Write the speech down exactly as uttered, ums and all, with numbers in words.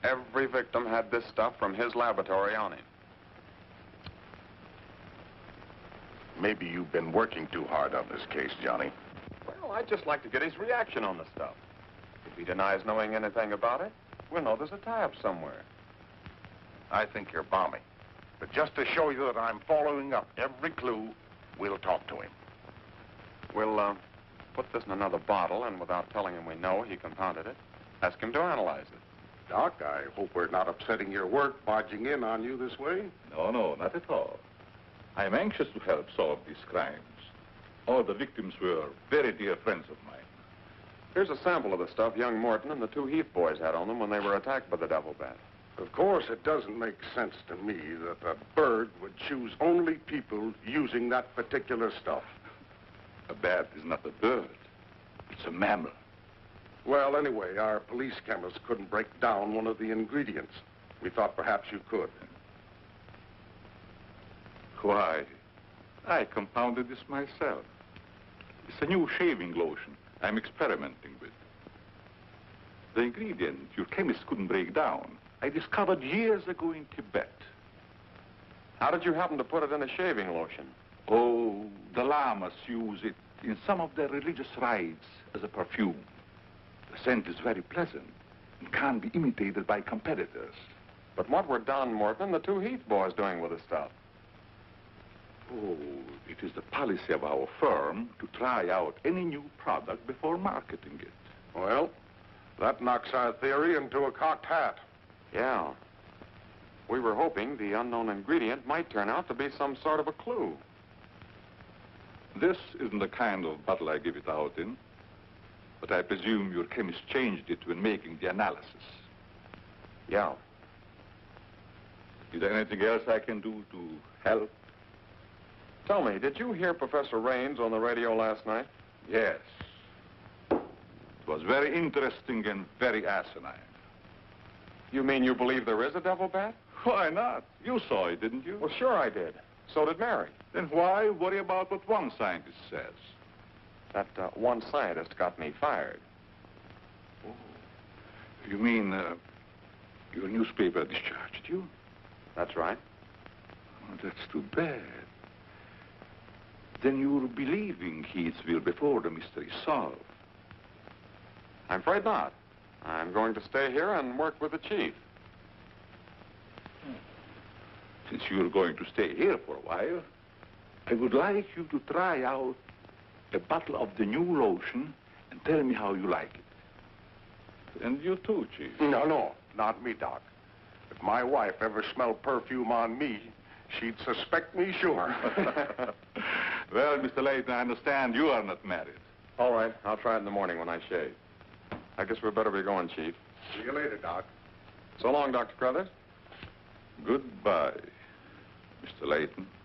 every victim had this stuff from his laboratory on him. Maybe you've been working too hard on this case, Johnny. Well, I'd just like to get his reaction on the stuff. If he denies knowing anything about it, we'll know there's a tie-up somewhere. I think you're balmy. But just to show you that I'm following up every clue, we'll talk to him. We'll, uh, put this in another bottle, and without telling him we know he compounded it, ask him to analyze it. Doc, I hope we're not upsetting your work barging in on you this way. No, no, not at all. I'm anxious to help solve these crimes. All the victims were very dear friends of mine. Here's a sample of the stuff young Morton and the two Heath boys had on them when they were attacked by the devil bat. Of course, it doesn't make sense to me that a bird would choose only people using that particular stuff. A bat is not a bird. It's a mammal. Well, anyway, our police chemist couldn't break down one of the ingredients. We thought perhaps you could. Why, I compounded this myself. It's a new shaving lotion I'm experimenting with. The ingredient your chemist couldn't break down, I discovered years ago in Tibet. How did you happen to put it in a shaving lotion? Oh, the lamas use it in some of their religious rites as a perfume. The scent is very pleasant and can't be imitated by competitors. But what were Don Morton and the two Heath boys doing with the stuff? Oh, it is the policy of our firm to try out any new product before marketing it. Well, that knocks our theory into a cocked hat. Yeah. We were hoping the unknown ingredient might turn out to be some sort of a clue. This isn't the kind of bottle I give it out in, but I presume your chemist changed it when making the analysis. Yeah. Is there anything else I can do to help? Tell me, did you hear Professor Raines on the radio last night? Yes. It was very interesting and very asinine. You mean you believe there is a devil bat? Why not? You saw it, didn't you? Well, sure I did. So did Mary. Then why worry about what one scientist says? That uh, one scientist got me fired. Oh. You mean uh, your newspaper discharged you? That's right. Oh, that's too bad. Then you're believing Heathville before the mystery is solved. I'm afraid not. I'm going to stay here and work with the chief. Since you're going to stay here for a while, I would like you to try out a bottle of the new lotion and tell me how you like it. And you too, Chief. No, no, not me, Doc. If my wife ever smelled perfume on me, she'd suspect me sure. Well, Mister Layton, I understand you are not married. All right, I'll try it in the morning when I shave. I guess we better be going, Chief. See you later, Doc. So long, Doctor Crothers. Goodbye, Mister Layton.